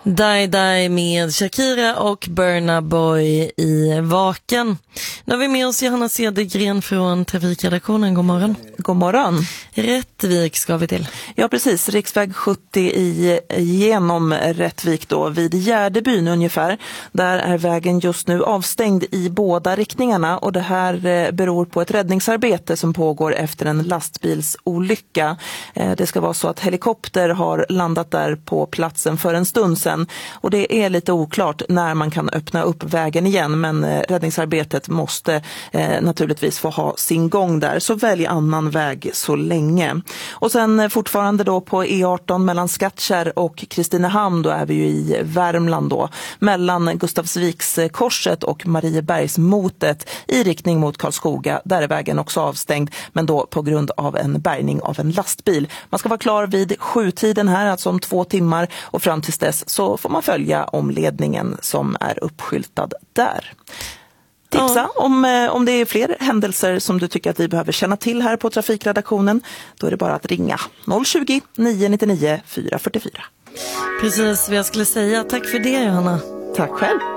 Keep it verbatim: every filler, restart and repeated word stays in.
Die Die med Shakira och Burna Boy i Vaken. Nu har vi med oss Johanna Cedergren från Trafikredaktionen. God morgon. God morgon. Rättvik ska vi till. Ja, precis. Riksväg sjuttio i, genom Rättvik då, vid Gärdebyn ungefär. Där är vägen just nu avstängd i båda riktningarna och det här beror på ett räddningsarbete som pågår efter en lastbilsolycka. Det ska vara så att helikopter har landat där på platsen för en stund sedan. Och det är lite oklart när man kan öppna upp vägen igen, men eh, räddningsarbetet måste eh, naturligtvis få ha sin gång där, så välj annan väg så länge. Och sen eh, fortfarande då på E arton mellan Skattkärr och Kristinehamn, då är vi ju i Värmland då, mellan Gustavsvikskorset och Mariebergsmotet i riktning mot Karlskoga. Där är vägen också avstängd, men då på grund av en bärgning av en lastbil. Man ska vara klar vid sjutiden här, alltså om två timmar, och fram tills dess så får man följa omledningen som är uppskyltad där. Tipsa ja. om, om det är fler händelser som du tycker att vi behöver känna till här på Trafikredaktionen. Då är det bara att ringa noll tjugo, nio nio nio, fyra fyra fyra. Precis vad jag skulle säga. Tack för det, Johanna. Tack själv.